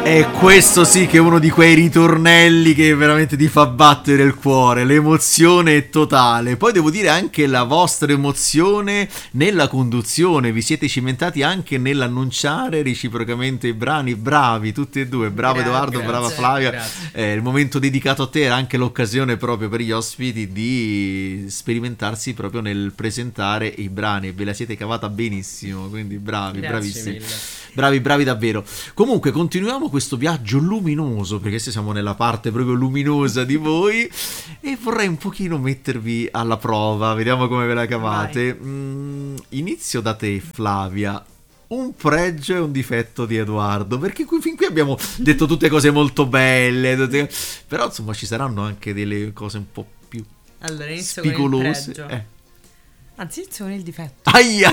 E questo sì che è uno di quei ritornelli che veramente ti fa battere il cuore, l'emozione è totale. Poi devo dire anche la vostra emozione nella conduzione, vi siete cimentati anche nell'annunciare reciprocamente i brani, bravi tutti e due, bravo Edoardo, brava Flavia. Il momento dedicato a te era anche l'occasione proprio per gli ospiti di sperimentarsi proprio nel presentare i brani, ve la siete cavata benissimo, quindi bravi, bravissimi. Bravi davvero. Comunque continuiamo questo viaggio luminoso, perché siamo nella parte proprio luminosa di voi, e vorrei un pochino mettervi alla prova, vediamo come ve la cavate. Inizio da te, Flavia. Un pregio e un difetto di Edoardo, perché fin qui abbiamo detto tutte cose molto belle, però insomma ci saranno anche delle cose un po' più spigolose. Anzi, inizio con il difetto. Aia!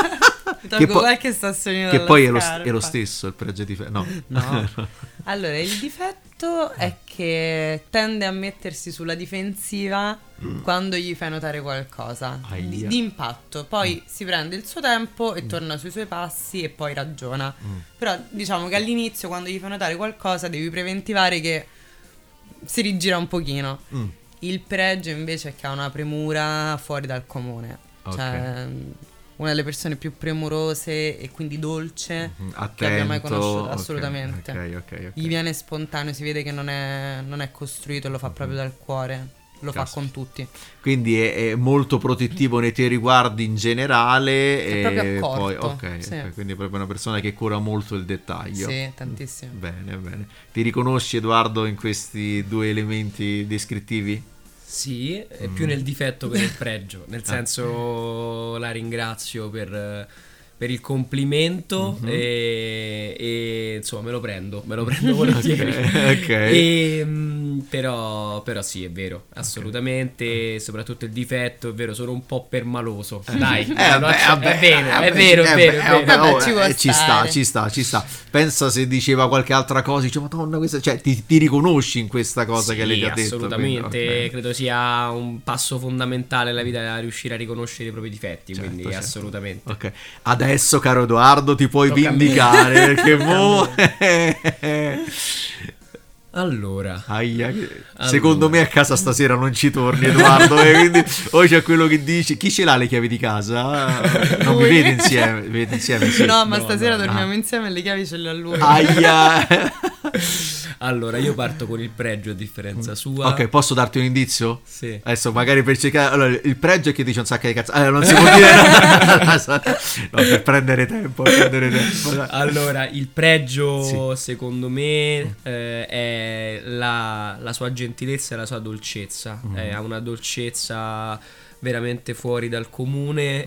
Che poi è lo stesso il pregio e difetto. No. Allora, il difetto è che tende a mettersi sulla difensiva quando gli fai notare qualcosa di impatto. Poi si prende il suo tempo e torna sui suoi passi e poi ragiona. Però diciamo che all'inizio, quando gli fai notare qualcosa, devi preventivare che si rigira un pochino. Il pregio invece è che ha una premura fuori dal comune. Cioè, una delle persone più premurose e quindi dolce che abbia mai conosciuto, assolutamente. Okay. Gli viene spontaneo, si vede che non è costruito, lo fa proprio dal cuore, lo fa con tutti. Quindi è molto protettivo nei tuoi riguardi in generale, è proprio accorto. Poi, quindi è proprio una persona che cura molto il dettaglio. Sì, tantissimo. Bene. Ti riconosci, Edoardo, in questi due elementi descrittivi? Sì, è più nel difetto che nel pregio, nel senso la ringrazio per il complimento e insomma me lo prendo volentieri. Però sì, è vero, assolutamente, soprattutto il difetto, è vero, sono un po' permaloso. Dai, è vero. Ci sta. Pensa se diceva qualche altra cosa, dice Madonna, questa, cioè ti riconosci in questa cosa che lei ti ha detto. Assolutamente, credo sia un passo fondamentale nella vita riuscire a riconoscere i propri difetti, quindi assolutamente. Ok. Adesso, caro Edoardo, ti puoi vendicare perché Allora, secondo me a casa stasera non ci torni, Edoardo, quindi o c'è quello che dice chi ce l'ha le chiavi di casa? Non vi vede insieme? Sì. No, ma stasera dormiamo insieme e le chiavi ce le ha lui. Allora, io parto con il pregio a differenza sua. Ok, posso darti un indizio? Sì. Adesso magari per cercare. Allora, il pregio è che dice un sacco di cazzo. Non si può dire. No, per prendere tempo. Allora, il pregio secondo me è la sua gentilezza e la sua dolcezza. Ha una dolcezza veramente fuori dal comune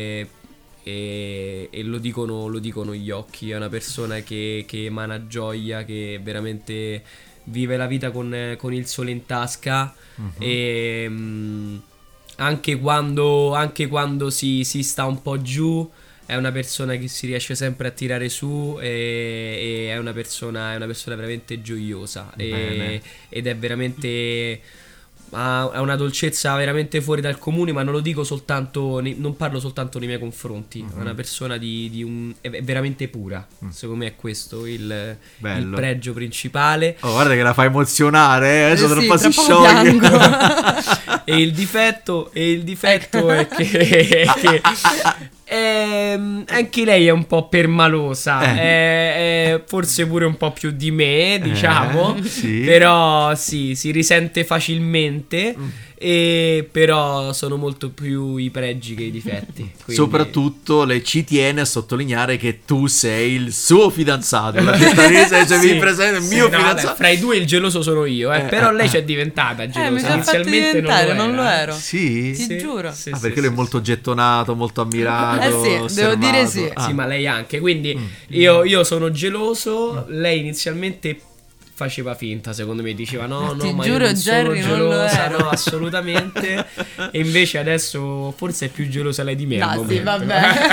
e lo dicono gli occhi. È una persona che emana gioia, che veramente vive la vita con il sole in tasca, e anche quando si sta un po' giù è una persona che si riesce sempre a tirare su, e è una persona veramente gioiosa, ed è veramente ha una dolcezza veramente fuori dal comune, ma non lo dico soltanto, non parlo soltanto nei miei confronti. È una persona è veramente pura. Secondo me è questo il pregio principale. Guarda che la fa emozionare, adesso tra un po' si scioglie. E il difetto è che anche lei è un po' permalosa, è forse pure un po' più di me, diciamo, però si risente facilmente, però sono molto più i pregi che i difetti. Quindi... Soprattutto lei ci tiene a sottolineare che tu sei il suo fidanzato, la presente il mio fidanzato. Fra i due il geloso sono io, però lei c'è diventata gelosa. Mi inizialmente non lo ero. Sì? Ti giuro. Perché lui è molto gettonato, molto ammirato. Devo dire sì. Sì, ma lei anche. Quindi io sono geloso, lei inizialmente faceva finta, secondo me, diceva no, Ti ma giuro, io non Jerry sono non lo gelosa, era. no, assolutamente. E invece adesso forse è più gelosa lei di me al No, sì, momento.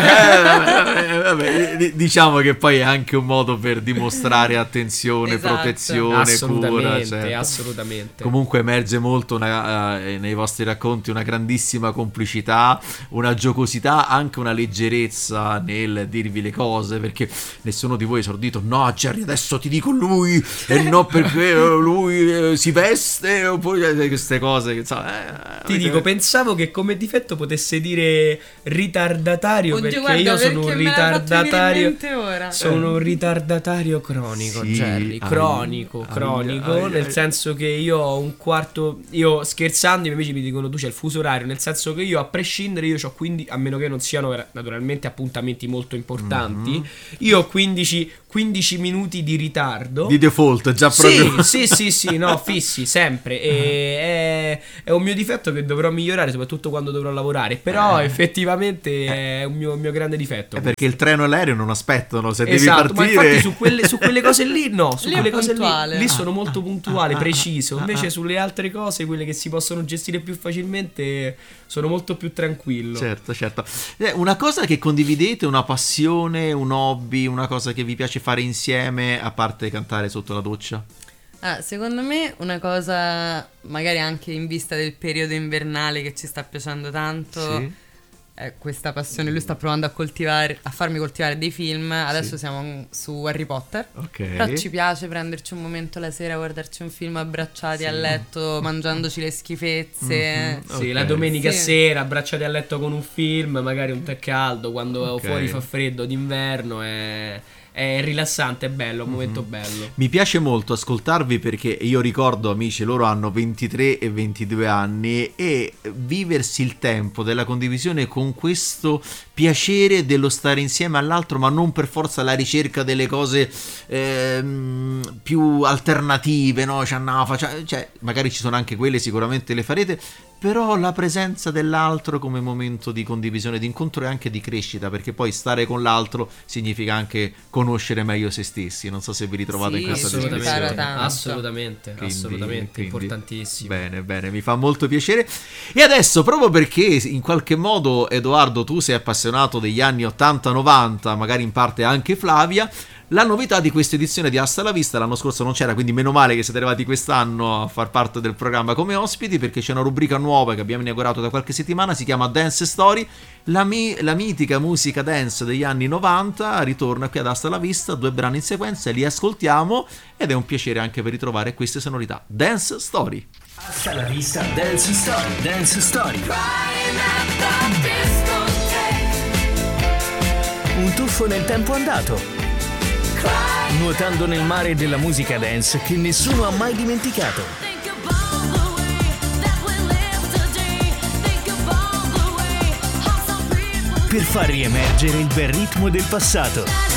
Vabbè, diciamo che poi è anche un modo per dimostrare attenzione, Esatto. protezione, Assolutamente, cura, certo. assolutamente. Comunque emerge molto nei vostri racconti una grandissima complicità, una giocosità, anche una leggerezza nel dirvi le cose, perché nessuno di voi è esordito no Jerry adesso ti dico lui e no perché lui si veste, oppure queste cose che insomma, Ti dico, pensavo che come difetto potesse dire ritardatario. Oddio, perché guarda, io sono un perché me l'ha fatto venire in ritardatario. mente ora. Sono un ritardatario cronico, Sì, Jerry. Cronico, nel senso che io ho un quarto. Io scherzando, i miei amici mi dicono tu c'hai il fuso orario. Nel senso che io, a prescindere, io ho 15, a meno che non siano naturalmente appuntamenti molto importanti, io ho 15 minuti di ritardo. di default già proprio. Sì, no, fissi sempre. E è un mio difetto che dovrò migliorare, soprattutto quando dovrò lavorare. Però effettivamente è un mio grande difetto. Perché il treno e l'aereo non aspettano, se Esatto, devi ma partire. infatti su quelle cose lì no, su Lì è quelle cose puntuale. lì sono molto puntuale, preciso. Invece sulle altre cose, quelle che si possono gestire più facilmente, sono molto più tranquillo. Certo. Una cosa che condividete, una passione, un hobby, una cosa che vi piace fare insieme, a parte cantare sotto la doccia? Secondo me una cosa, magari anche in vista del periodo invernale che ci sta piacendo tanto, Sì. è questa passione. Lui sta provando a farmi coltivare dei film. Adesso siamo su Harry Potter. Ok. Però ci piace prenderci un momento la sera, guardarci un film abbracciati a letto, mangiandoci le schifezze. Sì, Ok. la domenica Sì. sera abbracciati a letto con un film, magari un tè caldo, quando Ok. fuori fa freddo d'inverno, è rilassante, è bello, è un momento bello. Mi piace molto ascoltarvi perché io ricordo, amici, loro hanno 23 e 22 anni e viversi il tempo della condivisione con questo piacere dello stare insieme all'altro, ma non per forza alla ricerca delle cose più alternative, no? Cioè, magari ci sono anche quelle, sicuramente le farete, però la presenza dell'altro come momento di condivisione, di incontro e anche di crescita, perché poi stare con l'altro significa anche conoscere meglio se stessi. Non so se vi ritrovate Sì, in questa sì, discussione. impara tanto. Assolutamente, Quindi, importantissimo. Bene, mi fa molto piacere. E adesso, proprio perché in qualche modo, Edoardo, tu sei appassionato degli anni 80-90, magari in parte anche Flavia, la novità di questa edizione di Hasta la Vista, l'anno scorso non c'era, quindi meno male che siete arrivati quest'anno a far parte del programma come ospiti, perché c'è una rubrica nuova che abbiamo inaugurato da qualche settimana, si chiama Dance Story. La mitica musica dance degli anni 90 ritorna qui ad Hasta la Vista, 2 brani in sequenza, li ascoltiamo ed è un piacere anche per ritrovare queste sonorità. Dance Story. Hasta la vista, Dance Story, Dance Story. Un tuffo nel tempo andato. Nuotando nel mare della musica dance che nessuno ha mai dimenticato. Per far riemergere il bel ritmo del passato.